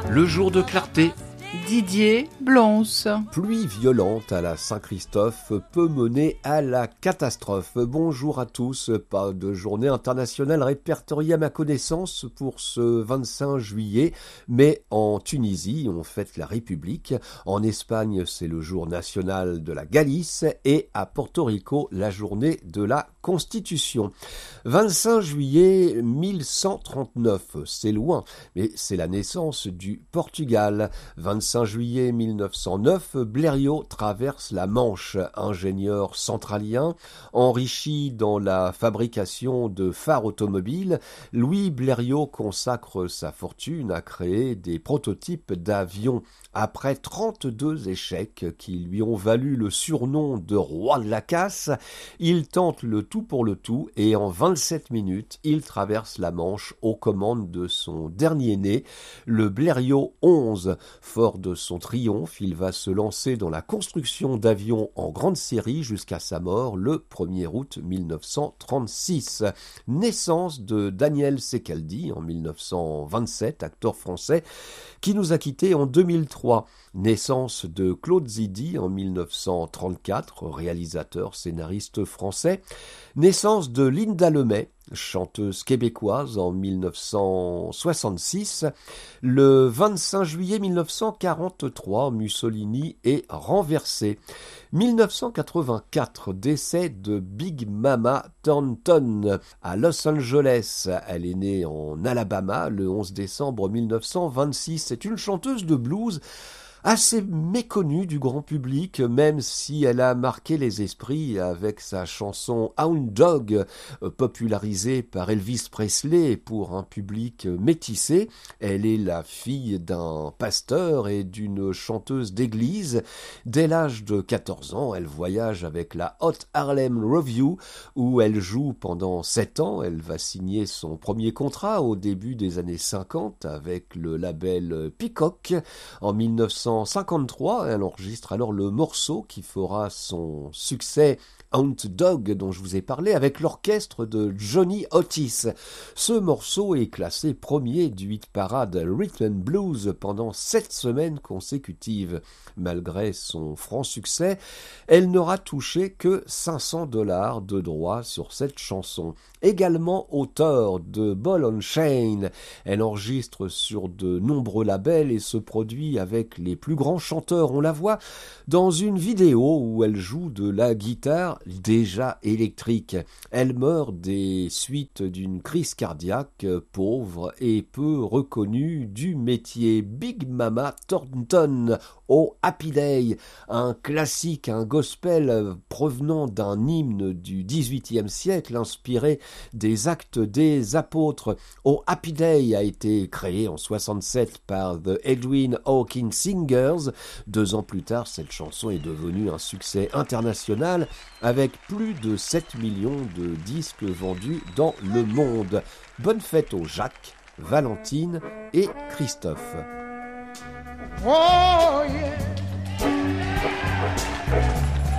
Le jour de clarté. Didier Blonce. Pluie violente à la Saint-Christophe peut mener à la catastrophe. Bonjour à tous, pas de journée internationale répertoriée à ma connaissance pour ce 25 juillet, mais en Tunisie, on fête la République. En Espagne, c'est le jour national de la Galice et à Porto Rico, la journée de la Constitution. 25 juillet 1139, c'est loin, mais c'est la naissance du Portugal. 25 juillet 1909, Blériot traverse la Manche, ingénieur centralien, enrichi dans la fabrication de phares automobiles. Louis Blériot consacre sa fortune à créer des prototypes d'avions. Après 32 échecs qui lui ont valu le surnom de roi de la casse, il tente le tout pour le tout et en 27 minutes, il traverse la Manche aux commandes de son dernier né, le Blériot 11. Fort de son triomphe, il va se lancer dans la construction d'avions en grande série jusqu'à sa mort le 1er août 1936. Naissance de Daniel Secaldi en 1927, acteur français, qui nous a quittés en 2003. Naissance de Claude Zidi en 1934, réalisateur, scénariste français. Naissance de Linda Lemay, chanteuse québécoise en 1966. Le 25 juillet 1943, Mussolini est renversé. 1984, décès de Big Mama Thornton à Los Angeles. Elle est née en Alabama le 11 décembre 1926. C'est une chanteuse de blues assez méconnue du grand public, même si elle a marqué les esprits avec sa chanson Hound Dog, popularisée par Elvis Presley pour un public métissé. Elle est la fille d'un pasteur et d'une chanteuse d'église. Dès l'âge de 14 ans, elle voyage avec la Hot Harlem Review, où elle joue pendant 7 ans. Elle va signer son premier contrat au début des années 50 avec le label Peacock. En 1953, elle enregistre alors le morceau qui fera son succès Hound Dog dont je vous ai parlé avec l'orchestre de Johnny Otis. Ce morceau est classé premier du hit parade Rhythm and Blues pendant 7 semaines consécutives. Malgré son franc succès, elle n'aura touché que $500 de droits sur cette chanson. Également auteure de Ball and Chain, elle enregistre sur de nombreux labels et se produit avec les plus grands chanteurs. On la voit dans une vidéo où elle joue de la guitare déjà électrique. Elle meurt des suites d'une crise cardiaque, pauvre et peu reconnue du métier. Big Mama Thornton, Oh Happy Day, un classique, un gospel provenant d'un hymne du XVIIIe siècle inspiré des Actes des Apôtres. Oh Happy Day a été créé en 67 par The Edwin Hawkins Singers. 2 ans plus tard, cette chanson est devenue un succès international avec plus de 7 millions de disques vendus dans le monde. Bonne fête aux Jacques, Valentine et Christophe. Oh yeah.